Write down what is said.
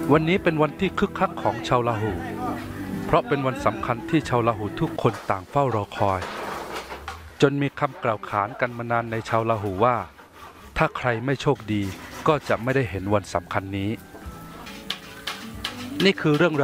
วันนี้เป็นวันที่คึกคักของชาวลาหูเพราะเป็นวันสำคัญที่ชาวลาหูทุกคนต่างเฝ้ารอคอยจนมีคำกล่าวขานกันมานานในชาวลาหูว่าถ้าใครไม่โชคดีก็จะไม่ได้เห็นวันสำคัญนี้นี่คือเรื่องราว